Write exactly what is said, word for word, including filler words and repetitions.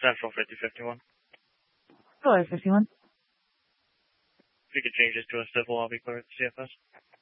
Central fifty fifty-one. Hello, fifty-one. If you could change this to a civil, I'll be clear at C F S.